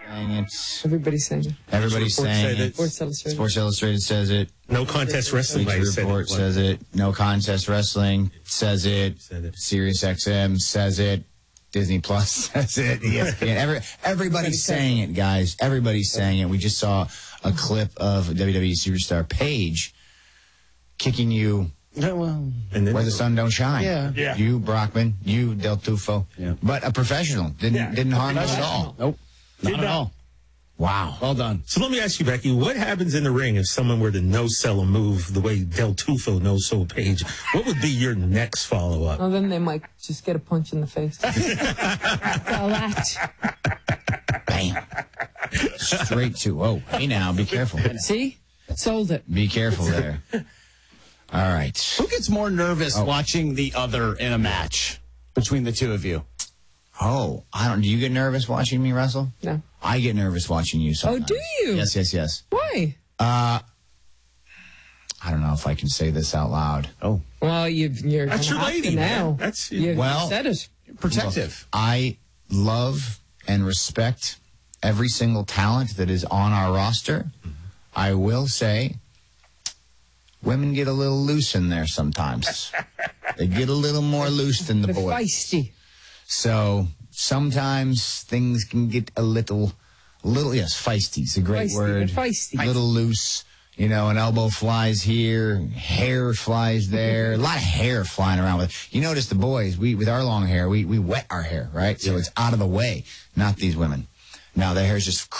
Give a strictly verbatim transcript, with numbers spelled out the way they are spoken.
saying it. Everybody's saying it. Everybody's Sports saying said it. it. Sports Illustrated. Sports Illustrated says it. No Contest Wrestling Bleacher said Report it. says it. No Contest Wrestling says it. Said it. Sirius X M says it. Disney Plus says it. E S P N. Every, everybody's saying it, guys. Everybody's saying it. We just saw a clip of W W E superstar Paige kicking you Yeah, well, And then where the sun don't shine. Yeah. Yeah. You, Brockman, you, Del Tufo. Yeah. But a professional. Didn't, Yeah. didn't harm you at all. nope, not at all. Wow. Well done. So let me ask you, Becky, what happens in the ring if someone were to no-sell a move the way Del Tufo no-sold Paige? What would be your next follow-up? Well, then they might just get a punch in the face. That's all that. Bam. Straight to, oh, hey now, be careful. See? Sold it. Be careful there. All right. Who gets more nervous Oh. watching the other in a match between the two of you? Oh, I don't, do you get nervous watching me wrestle? No. I get nervous watching you sometimes. Oh, do you? Yes, yes, yes. Why? I don't know if I can say this out loud. Oh, Well, you've, you're That's gonna your have lady, to man. now. That's- you Well- said it. protective. I love and respect every single talent that is on our roster. I will say, women get a little loose in there sometimes. They get a little more loose than the The boys. feisty. So sometimes things can get a little, a little, yes, feisty. It's a great Feisty, word. they're feisty. A little loose. You know, an elbow flies here, hair flies there, a lot of hair flying around. With you notice the boys, we with our long hair, we we wet our hair, right? So it's out of the way. Not these women. No, their hair's just